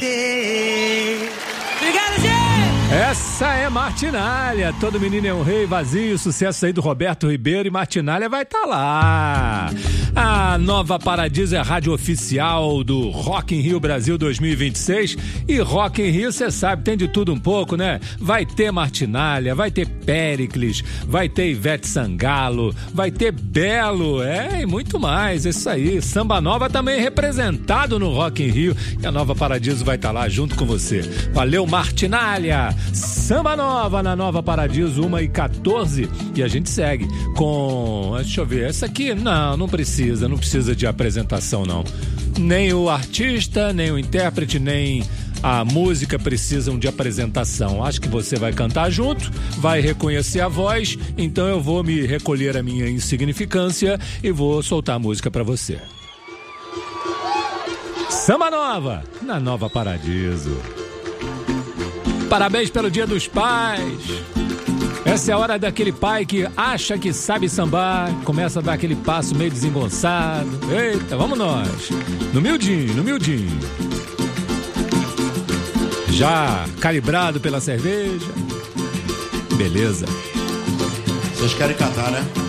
ter. Obrigado, gente! Essa é Martinália, Todo Menino é um Rei, Vazio, sucesso aí do Roberto Ribeiro, e Martinália vai estar lá. A Nova Paradiso é a rádio oficial do Rock in Rio Brasil 2026, e Rock in Rio, você sabe, tem de tudo um pouco, né? Vai ter Martinália, vai ter Péricles, vai ter Ivete Sangalo, vai ter Belo, e muito mais, isso aí. Samba Nova também representado no Rock in Rio, e a Nova Paradiso vai estar lá junto com você. Valeu, Martinália! Samba Nova na Nova Paradiso, 1h14, e a gente segue com, deixa eu ver, essa aqui, não precisa de apresentação, não. Nem o artista, nem o intérprete, nem a música precisam de apresentação. Acho que você vai cantar junto, vai reconhecer a voz, então eu vou me recolher a minha insignificância e vou soltar a música pra você. Samba Nova na Nova Paradiso. Parabéns pelo Dia dos Pais. Essa é a hora daquele pai que acha que sabe sambar, começa a dar aquele passo meio desengonçado. Eita, vamos nós. No miudinho. Já calibrado pela cerveja. Beleza. Vocês querem cantar, né?